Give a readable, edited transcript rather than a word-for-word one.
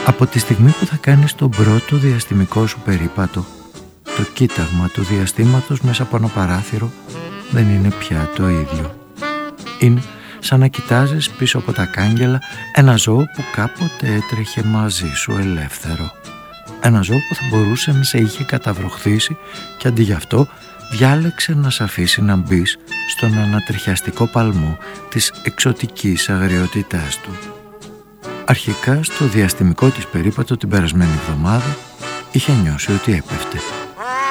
Από τη στιγμή που θα κάνεις τον πρώτο διαστημικό σου περίπατο, το κοίταγμα του διαστήματος μέσα από ένα παράθυρο δεν είναι πια το ίδιο. Είναι σαν να κοιτάζεις πίσω από τα κάγκελα ένα ζώο που κάποτε έτρεχε μαζί σου ελεύθερο. Ένα ζώο που θα μπορούσε να σε είχε καταβροχθήσει και αντί γι' αυτό διάλεξε να σε αφήσει να μπεις στον ανατριχιαστικό παλμό της εξωτικής αγριότητάς του. Αρχικά στο διαστημικό της περίπατο την περασμένη εβδομάδα είχε νιώσει ότι έπεφτε.